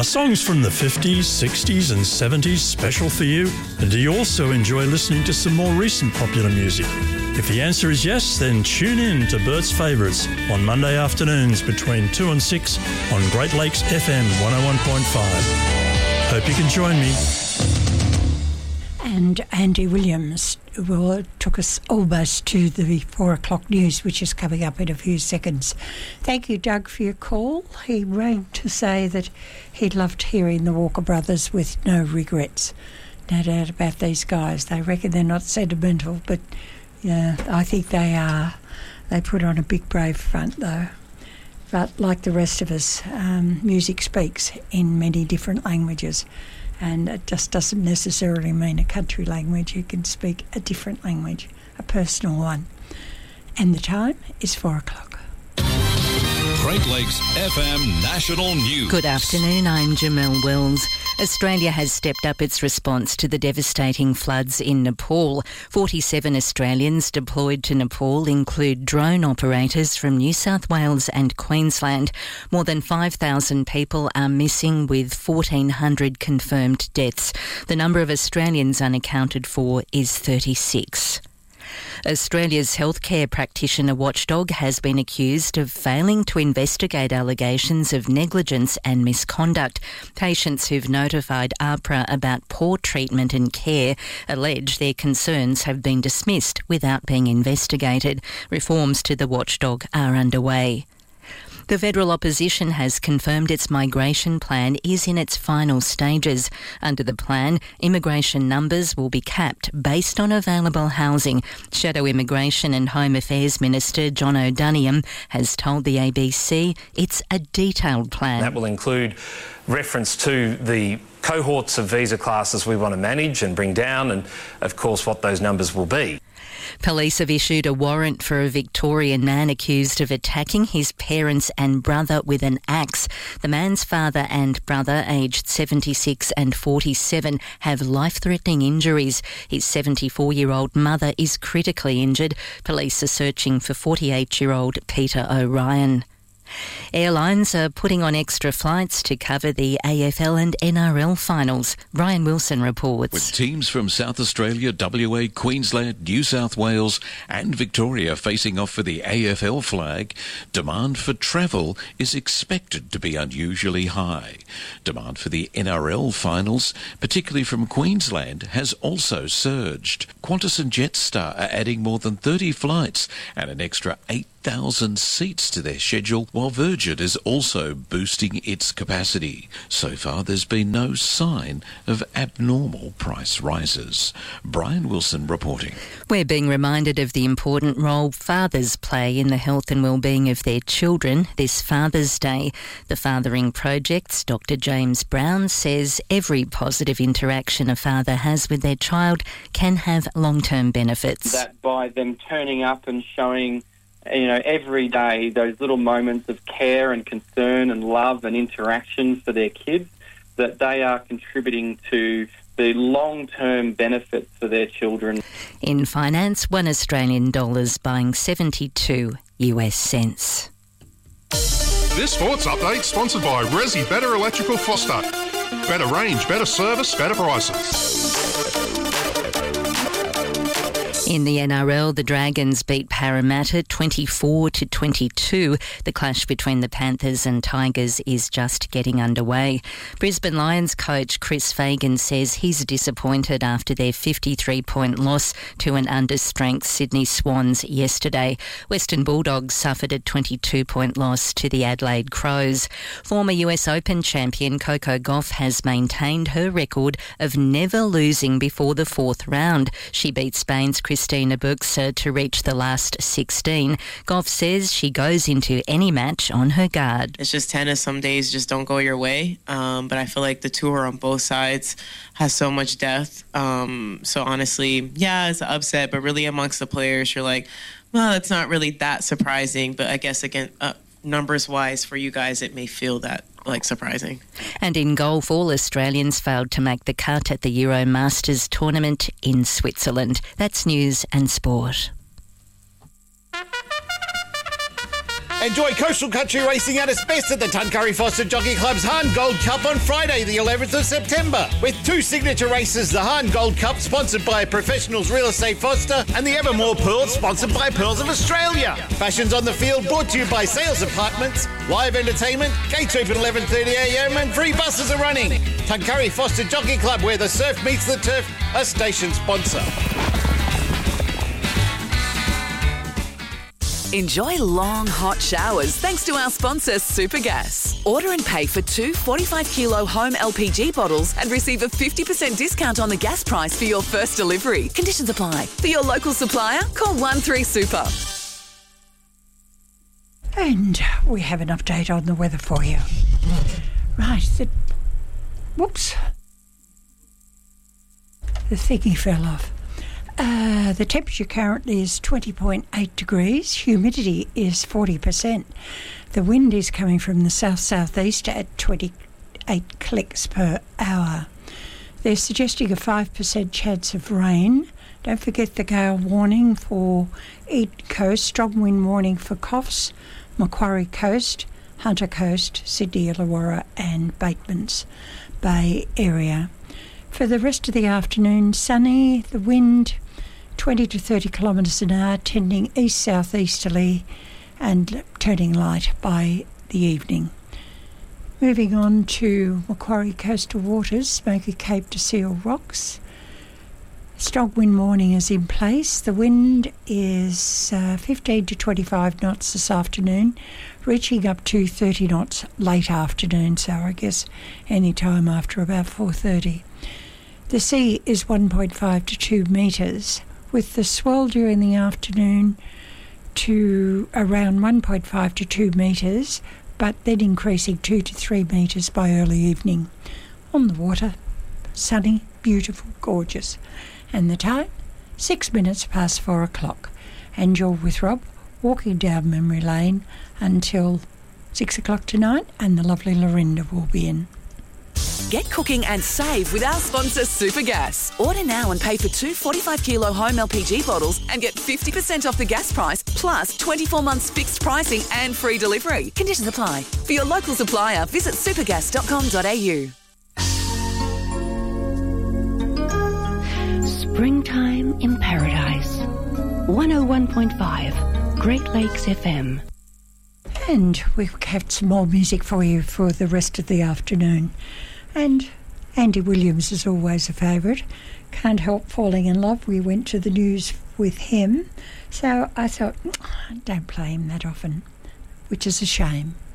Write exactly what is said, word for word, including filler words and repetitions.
Are songs from the fifties, sixties and seventies special for you? And do you also enjoy listening to some more recent popular music? If the answer is yes, then tune in to Bert's Favourites on Monday afternoons between two and six on Great Lakes F M one oh one point five. Hope you can join me. And Andy Williams will, took us almost to the four o'clock news, which is coming up in a few seconds. Thank you, Doug, for your call. He rang to say that he loved hearing the Walker Brothers with no regrets. No doubt about these guys. They reckon they're not sentimental, but yeah, I think they are. They put on a big brave front, though. But like the rest of us, um, music speaks in many different languages. And it just doesn't necessarily mean a country language. You can speak a different language, a personal one. And the time is four o'clock. Great Lakes F M National News. Good afternoon, I'm Jamelle Wells. Australia has stepped up its response to the devastating floods in Nepal. forty-seven Australians deployed to Nepal include drone operators from New South Wales and Queensland. More than five thousand people are missing, with fourteen hundred confirmed deaths. The number of Australians unaccounted for is thirty-six. Australia's healthcare practitioner watchdog has been accused of failing to investigate allegations of negligence and misconduct. Patients who've notified AHPRA about poor treatment and care allege their concerns have been dismissed without being investigated. Reforms to the watchdog are underway. The federal opposition has confirmed its migration plan is in its final stages. Under the plan, immigration numbers will be capped based on available housing. Shadow Immigration and Home Affairs Minister John O'Doniam has told the A B C it's a detailed plan. That will include reference to the cohorts of visa classes we want to manage and bring down, and of course what those numbers will be. Police have issued a warrant for a Victorian man accused of attacking his parents and brother with an axe. The man's father and brother, aged seventy-six and forty-seven, have life-threatening injuries. His seventy-four-year-old mother is critically injured. Police are searching for forty-eight-year-old Peter O'Ryan. Airlines are putting on extra flights to cover the A F L and N R L finals. Brian Wilson reports. With teams from South Australia, W A, Queensland, New South Wales and Victoria facing off for the A F L flag, demand for travel is expected to be unusually high. Demand for the N R L finals, particularly from Queensland, has also surged. Qantas and Jetstar are adding more than thirty flights and an extra eight thousand seats to their schedule, while Virgin is also boosting its capacity. So far, there's been no sign of abnormal price rises. Brian Wilson reporting. We're being reminded of the important role fathers play in the health and well-being of their children this Father's Day. The Fathering Project's Doctor James Brown says every positive interaction a father has with their child can have long-term benefits. That by them turning up and showing, you know, every day those little moments of care and concern and love and interaction for their kids, that they are contributing to the long-term benefits for their children. In finance, one Australian dollar's buying seventy-two US cents. This sports update sponsored by Resi Better Electrical Foster. Better range, better service, better prices. In the N R L, the Dragons beat Parramatta twenty-four to twenty-two. The clash between the Panthers and Tigers is just getting underway. Brisbane Lions coach Chris Fagan says he's disappointed after their fifty-three point loss to an understrength Sydney Swans yesterday. Western Bulldogs suffered a twenty-two point loss to the Adelaide Crows. Former U S Open champion Coco Gauff has maintained her record of never losing before the fourth round. She beat Spain's Christina Buxa to reach the last sixteen. Gauff says she goes into any match on her guard. It's just tennis. Some days just don't go your way. Um, but I feel like the tour on both sides has so much depth. Um, so honestly, yeah, it's an upset. But really amongst the players, you're like, well, it's not really that surprising. But I guess, again, uh, numbers-wise for you guys, it may feel that like surprising. And in golf, all Australians failed to make the cut at the Euro Masters tournament in Switzerland. That's news and sport. Enjoy coastal country racing at its best at the Tuncurry Foster Jockey Club's Hahn Gold Cup on Friday, the eleventh of September, with two signature races, the Hahn Gold Cup, sponsored by Professionals Real Estate Foster, and the Evermore Pearls, sponsored by Pearls of Australia. Fashions on the field brought to you by Sales Apartments, live entertainment, gates open eleven thirty a m and free buses are running. Tuncurry Foster Jockey Club, where the surf meets the turf, a station sponsor. Enjoy long, hot showers thanks to our sponsor, Supergas. Order and pay for two forty-five kilo home L P G bottles and receive a fifty percent discount on the gas price for your first delivery. Conditions apply. For your local supplier, call one three super. And we have an update on the weather for you. Right, the... Whoops. The thingy fell off. Uh, the temperature currently is twenty point eight degrees. Humidity is forty percent. The wind is coming from the south-southeast at twenty-eight clicks per hour. They're suggesting a five percent chance of rain. Don't forget the gale warning for Eden Coast, strong wind warning for Coffs, Macquarie Coast, Hunter Coast, Sydney Illawarra and Batemans Bay area. For the rest of the afternoon, sunny, the wind twenty to thirty kilometres an hour, tending east-southeasterly and turning light by the evening. Moving on to Macquarie coastal waters, Smoky Cape to Seal Rocks. Strong wind warning is in place. The wind is uh, fifteen to twenty-five knots this afternoon, reaching up to thirty knots late afternoon, so I guess any time after about four thirty. The sea is one point five to two metres, with the swell during the afternoon to around one point five to two metres, but then increasing two to three metres by early evening. On the water, sunny, beautiful, gorgeous. And the time, six minutes past four o'clock. And you're with Rob, walking down memory lane until six o'clock tonight, and the lovely Lorinda will be in. Get cooking and save with our sponsor, Supergas. Order now and pay for two forty-five kilo home L P G bottles and get fifty percent off the gas price, plus twenty-four months fixed pricing and free delivery. Conditions apply. For your local supplier, visit supergas dot com dot a u. Springtime in Paradise. one oh one point five Great Lakes F M. And we have some more music for you for the rest of the afternoon. And Andy Williams is always a favourite. Can't help falling in love. We went to the news with him. So I thought, don't play him that often, which is a shame.